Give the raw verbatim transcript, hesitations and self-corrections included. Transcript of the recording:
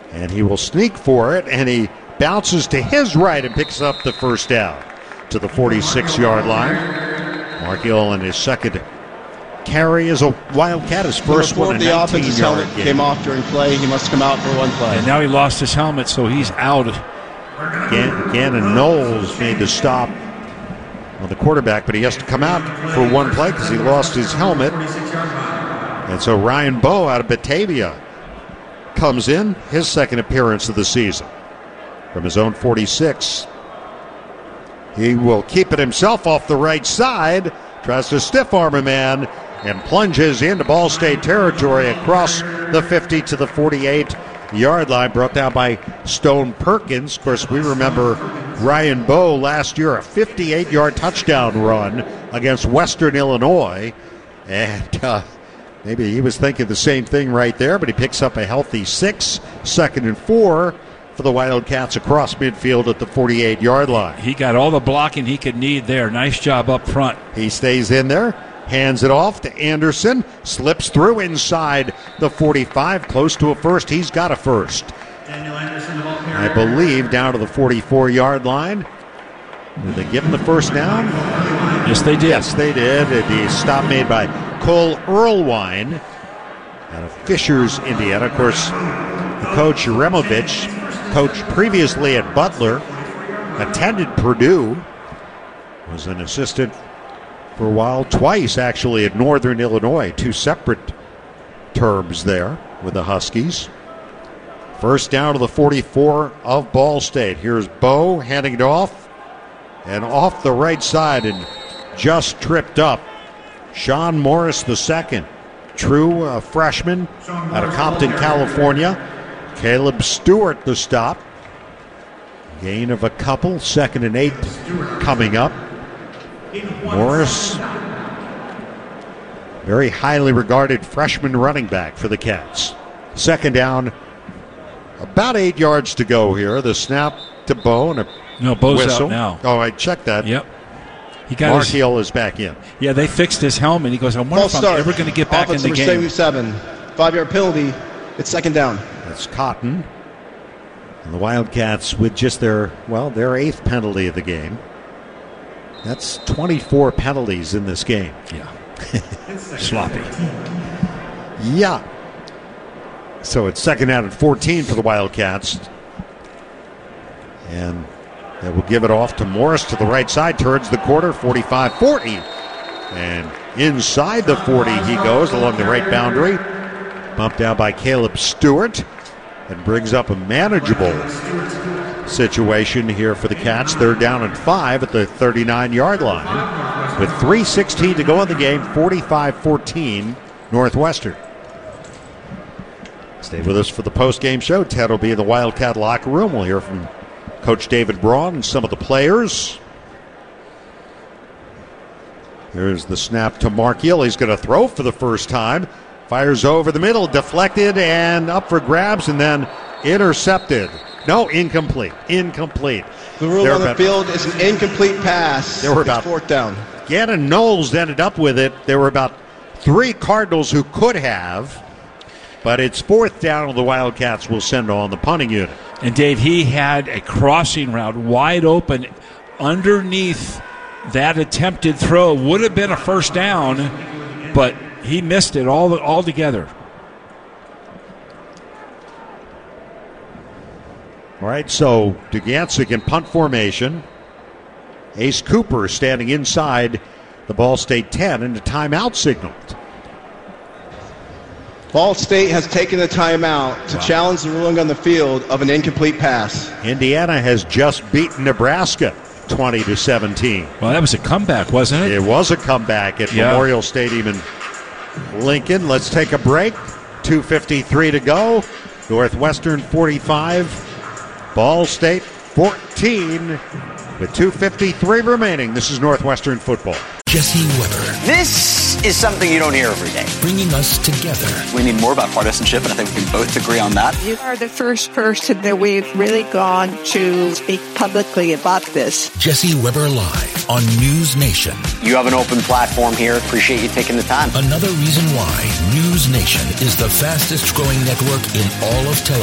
And he will sneak for it, and he bounces to his right and picks up the first down to the forty-six-yard line. Markiel in his second carry is a Wildcat, his first one, a the offensive helmet game. Came off during play. He must come out for one play. And now he lost his helmet, so he's out. Gan- Gannon Knowles made the stop on the quarterback, but he has to come out for one play because he lost his helmet. And so Ryan Bowe out of Batavia comes in, his second appearance of the season from his own forty-six. He will keep it himself off the right side, tries to stiff arm a man, and plunges into Ball State territory across the fifty to the forty-eight-yard line, brought down by Stone Perkins. Of course, we remember Ryan Bowe last year, a fifty-eight-yard touchdown run against Western Illinois, and uh, maybe he was thinking the same thing right there, but he picks up a healthy six, second and four for the Wildcats across midfield at the forty-eight-yard line. He got all the blocking he could need there. Nice job up front. He stays in there, hands it off to Anderson, slips through inside the forty-five, close to a first. He's got a first. Daniel Anderson, the ball carrier. I believe down to the forty-four-yard line. Did they give him the first down? Yes, they did. Yes, they did. The stop made by Cole Erlewine out of Fishers, Indiana. Of course, the coach Removich, coached previously at Butler, attended Purdue, was an assistant for a while, twice actually at Northern Illinois, two separate terms there with the Huskies. First down to the forty-four of Ball State. Here's Bowe handing it off, and off the right side and just tripped up. Sean Morris the second, true uh, freshman out of Compton, California. Caleb Stewart the stop. Gain of a couple, second and eight coming up. Morris, very highly regarded freshman running back for the Cats. Second down, about eight yards to go here. The snap to Bowe and a no, Bowe's whistle. out now. Oh, I checked that. Yep. He got Markiel is back in. Yeah, they fixed his helmet. He goes, I wonder False if I'm start. ever going to get back in the game. seventy-seven. Five-yard penalty. It's second down. That's Cotton. And the Wildcats with just their, well, their eighth penalty of the game. That's twenty-four penalties in this game. Yeah. Sloppy. Yeah. So it's second down and fourteen for the Wildcats. And they will give it off to Morris to the right side, turns the quarter, forty-five forty. And inside the forty he goes along the right boundary. Bumped down by Caleb Stewart. And brings up a manageable situation here for the Cats. Third down and five at the thirty-nine-yard line. With three sixteen to go in the game, forty-five fourteen Northwestern. Stay with us for the post-game show. Ted will be in the Wildcat locker room. We'll hear from Coach David Braun and some of the players. Here's the snap to Markiel. He's going to throw for the first time. Fires over the middle, deflected and up for grabs, and then intercepted. No, incomplete. Incomplete. The rule There on the about, field is an incomplete pass. There were It's about fourth down. Gannon Knowles ended up with it. There were about three Cardinals who could have, but it's fourth down, and the Wildcats will send on the punting unit. And Dave, he had a crossing route wide open underneath that attempted throw. Would have been a first down, but he missed it all altogether. All right, so Dugancic in punt formation. Ace Cooper standing inside the Ball State ten, and a timeout signaled. Ball State has taken the timeout to wow. challenge the ruling on the field of an incomplete pass. Indiana has just beaten Nebraska twenty to seventeen. Well, that was a comeback, wasn't it? It was a comeback at yeah. Memorial Stadium in Lincoln. Let's take a break. two fifty-three to go. Northwestern forty-five. Ball State fourteen. With two fifty-three remaining. This is Northwestern football. Jesse Weber. This is something you don't hear every day. Bringing us together. We need more about partisanship, and I think we can both agree on that. You are the first person that we've really gone to speak publicly about this. Jesse Weber Live on News Nation. You have an open platform here. Appreciate you taking the time. Another reason why News Nation is the fastest growing network in all of television.